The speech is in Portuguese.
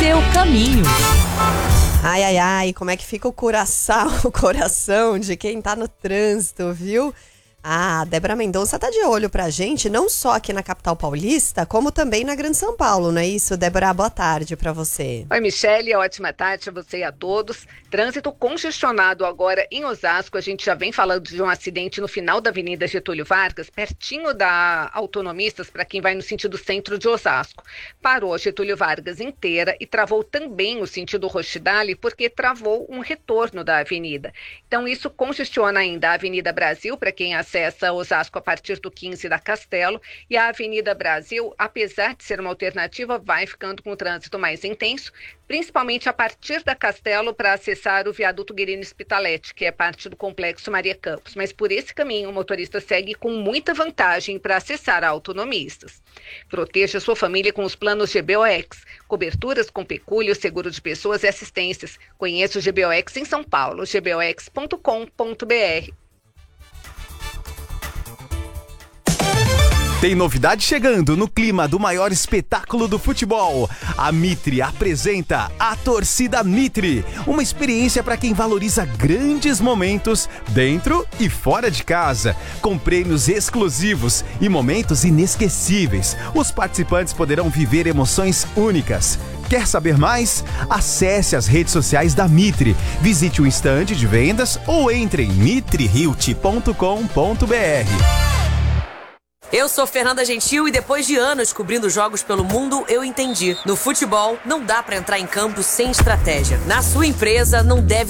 seu caminho. Ai, ai, ai, como é que fica o coração de quem tá no trânsito, viu? Ah, a Débora Mendonça tá de olho pra gente, não só aqui na capital paulista, como também na Grande São Paulo, não é isso? Débora, boa tarde pra você. Oi, Michele, ótima tarde a você e a todos. Trânsito congestionado agora em Osasco. A gente já vem falando de um acidente no final da Avenida Getúlio Vargas, pertinho da Autonomistas, para quem vai no sentido centro de Osasco. Parou a Getúlio Vargas inteira e travou também o sentido Rochdale, porque travou um retorno da avenida. Então, isso congestiona ainda a Avenida Brasil, para quem acessa Osasco a partir do 15 da Castelo, e a Avenida Brasil, apesar de ser uma alternativa, vai ficando com o trânsito mais intenso, principalmente a partir da Castelo para acessar o viaduto Guerino Spitaletti, que é parte do complexo Maria Campos. Mas por esse caminho, o motorista segue com muita vantagem para acessar a Autonomistas. Proteja sua família com os planos GBOX, coberturas com pecúlio, seguro de pessoas e assistências. Conheça o GBOX em São Paulo, gbox.com.br. Tem novidade chegando no clima do maior espetáculo do futebol. A Mitre apresenta a Torcida Mitre, uma experiência para quem valoriza grandes momentos dentro e fora de casa, com prêmios exclusivos e momentos inesquecíveis. Os participantes poderão viver emoções únicas. Quer saber mais? Acesse as redes sociais da Mitre, visite o estande de vendas ou entre em mitrihilt.com.br. Eu sou Fernanda Gentil e depois de anos cobrindo jogos pelo mundo, eu entendi. No futebol, não dá pra entrar em campo sem estratégia. Na sua empresa, não deve